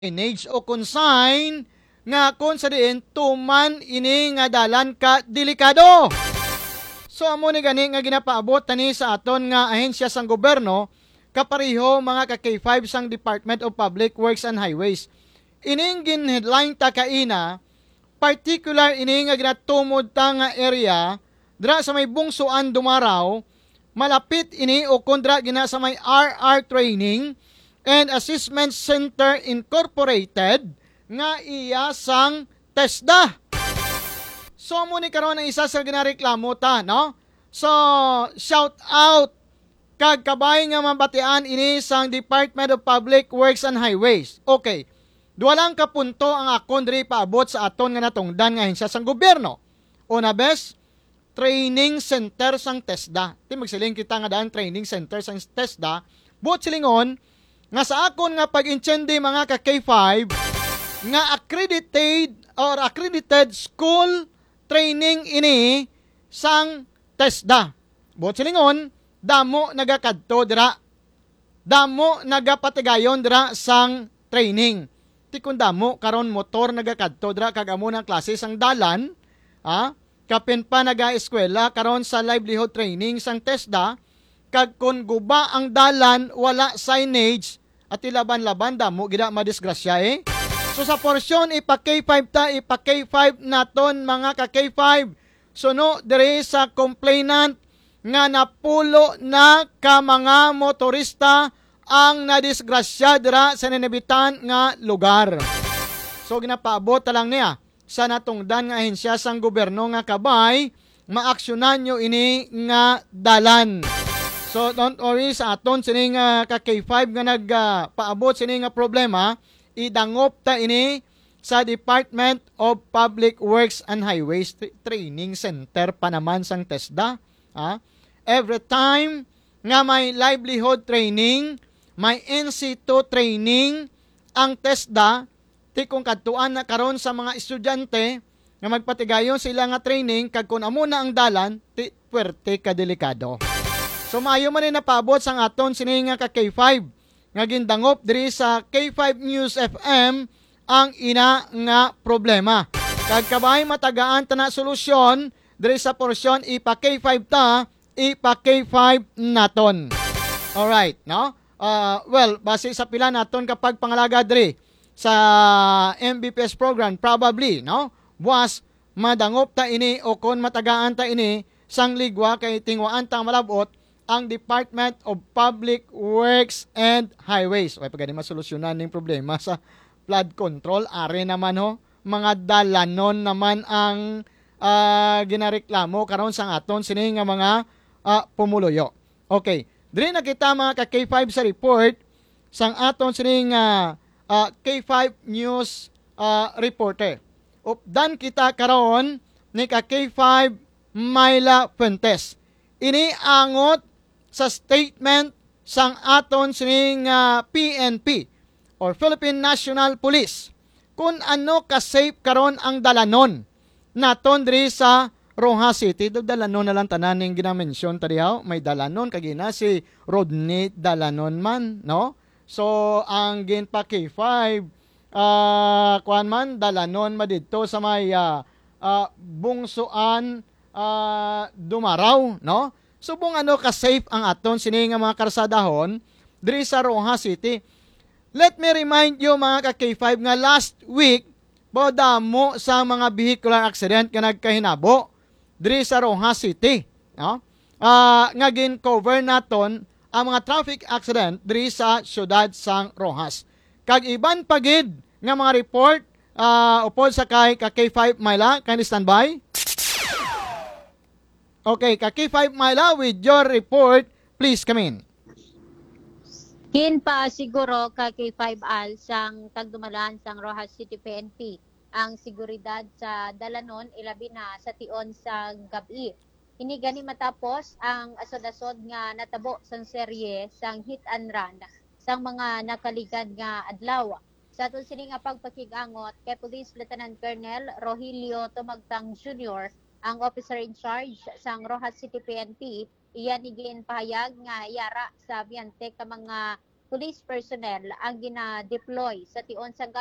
signage o consign nga kung sa diin tuman ini nga dalan ka delikado. So amo ni gani nga ginapaabot tani sa aton nga ahensya sang gobyerno kapareho mga ka K5 sang Department of Public Works and Highways. Ining gin-headline ta kaina, particular ini nga ginatumod ta nga area dra sa may bungsuan dumaraw, malapit ini o kondra gina sa may RR Training and Assessment Center Incorporated nga iya sang TESDA. So mo ni karon ang isa sa ginareklamo ta, no? So shout out kag kabay nga mabatian ini sang Department of Public Works and Highways. Okay. Duwa lang ka punto ang akon diri paabot sa aton nga natungdan nga ahensya sang gobyerno. Una bes, training center sang TESDA. Ti magsiling kita nga daan training center sang TESDA. Buot silingon nga sa akon nga pag-intindi mga ka K5 nga accredited school training ini sang TESDA. Buot silingon, damo nagakadto dira. Damo nagapatigayon dira sang training. Ti kun damo karon motor nagakadto dira kag amo ng klase sang dalan, kapin pa naga-eskwela karon sa livelihood training sang TESDA, kag kun guba ang dalan wala signage at ilaban-laban damo gida madisgrasya eh. So sa porsyon ipa-K5 ta, ipa-K5 naton mga ka-K5. Suno diri sa complainant nga napulo na ka mga motorista ang nadisgrasya dira sa nanabitan nga lugar. So ginapaabot lang niya sa natungdan nga ahensya sang gobyerno nga kabay maaksyonan nyo ini nga dalan. So don't worry sa aton sini nga ka K5 nga nagpaabot sini nga problema, idangop ta ini sa Department of Public Works and Highways Training Center pa naman sang TESDA. Every time nga may livelihood training, may NC2 training ang TESDA, ti kung kadtuan na karon sa mga estudyante nga magpatigayon sila nga training kag kun amo na ang dalan, ti puwerte ka delikado. So maayo man ni napabot sang aton sini nga ka K5 nga gindangop diri sa K5 News FM ang ina nga problema. Kag kabay matagaan ta na solusyon diri sa porsyon ipa K5 ta, ipa K5 naton. Alright, no? Well, base sa pila naton kapag pangalaga diri sa MBPS program, probably, no? Was madangop ta ini o kon matagaan ta ini sang ligwa kay tingwaan ta malabot ang Department of Public Works and Highways. Okay, pagani masolusyonan ning problema sa flood control, are naman ho, mga dalanon naman ang ginareklamo karon sang aton sini nga mga pumuluyo. Okay. Diri na kita mga ka-K5 sa report sang aton sining K5 News reporter. Updan kita karon ni ka-K5 Myla Fuentes. Ini angot sa statement sang aton sining PNP or Philippine National Police kung ano ka-safe karon ang dalanon naton diri sa Rojas City. Dalanon na lang tanan yung ginamensyon tadiyaw. May dalanon kagina si Rodney Dalanon man, no? So ang ginpa K5 kuan man dalanon madidto sa may bungsuan dumaraw, no? So bung ano ka safe ang aton sini nga mga karsadahon diri sa Rojas City. Let me remind you mga ka K5 nga last week bodamo sa mga vehicular accident nga nagkahinabo diri sa Rojas City, no? Nga gin-cover naton ang mga traffic accident diri sa syudad sang Rojas. Kag iban pagid nga mga report upod sa kay K5 Myla, can you stand by? Okay, K5 Myla, with your report, please come in. Kin pa siguro K5 Al sang tagdumalaan sang Rojas City PNP ang seguridad sa dalanon ilabi na sa tion sa gabi. Ini gani matapos ang asod-asod nga natabo sang serye sang hit and run sang mga nakaligad nga adlaw. Sa aton sini nga pagpakigangot kay Police Lieutenant Colonel Rogelio Tumagtang Jr., ang officer in charge sang Rojas City PNP, iyan igin pahayag nga yara sa biyante ka mga police personnel ang gina-deploy sa tion sang